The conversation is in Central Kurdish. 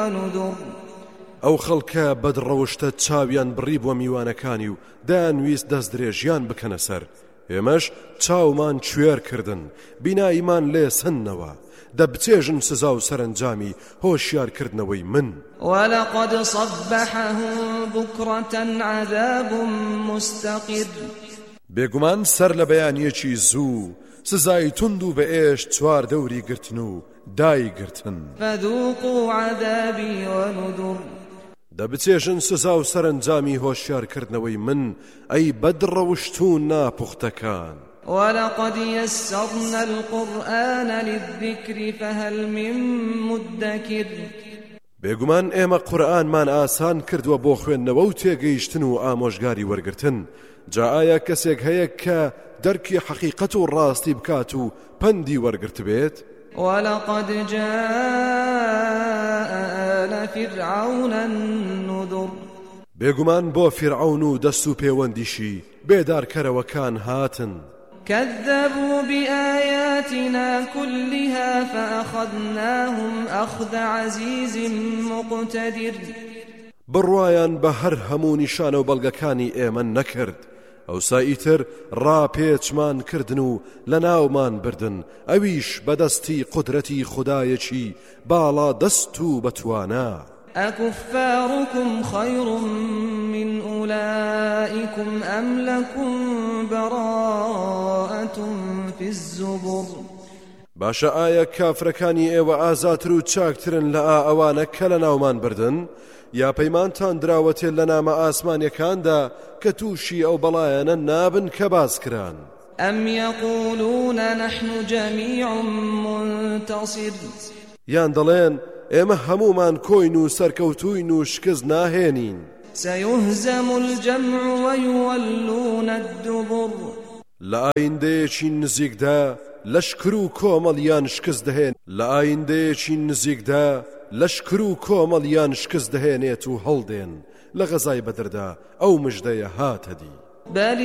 ونذر ئەو خەڵکە بەدڕەوشتە چاویان بڕی بۆ میوانەکانی و دایانویست دەست درێژیان بکەنە سەر ئێمەش چاومان کوێر کردن بیناییمان لێ سنەوە دەبچێژن سزا و سەرنجامی هۆشیارکردنەوەی من ولقد صبحهم بكرة عذاب مستقر بێگومان سەر لە بەیانیەکی زوو سزای تند و بەئێش چوار دەوری گرتن و دایگرتن فذوقوا عذابي ونذر دەبچێژن سزا و سەرنجامی هۆشیارکردنەوەی من ئەی بەدڕەوشتوو ناپوختەکان ولقد يسرنا القرآن للذكر فهل من مدكر بێگومان ئێمە قورئانمان ئاسان کردووە بۆ خوێندنەوە و تێگەیشتن و ئامۆژگاری وەرگرتن جا ئایا کەسێک هەیە کە دەرکی حەقیقەت و ڕاستی بکات و پەندی وەرگرت بێت ولقد جاء آل فرعون النذر بێگومان بۆ فرعون و دەست و پەیوەندیشی بێدارکەرەوەکان هاتن كذبوا بآياتنا كلها فأخذناهم أخذ عزيز مقتدر بڕوایان بە هەر هەموو نیشانە و بەڵگەکانی ئێمە نەکرد ئەوسا ئیتر ڕاپێچمان کردن و لە ناومان بردن ئەویش بەدەستی قودرەتی خودایەکی باڵا دەست و بەتوانە أكفاركم خير من أولئكم أم لكم براءة في الزبر باشە ئایا کافرەکانی ئێوە ئازاتر و چاکترن لە ئەوانە کە لە ناومان بردن یا پەیمانتان دراوەتێ لە نامە ئاسمانیەکاندا کە تووشی ئەو بەڵایەنە نابن کە باز کران أم يقولون نحن جميع منتصر یان دەڵێن ئێمە هەمومان کۆین و سەرکەوتوین و شکست ناهێنین سيهزم الجمع ويولون الدبر لە ئایندەیەکی نزیکدا لەشکر و کۆمەڵیان شکست دەهێن لە ئایندەیەکی نزیکدا لەشکر و کۆمەڵیان شکست دەهێنێت و هەڵدێن لە غەزای بەدردا ئەو مژدەیە هاتەدی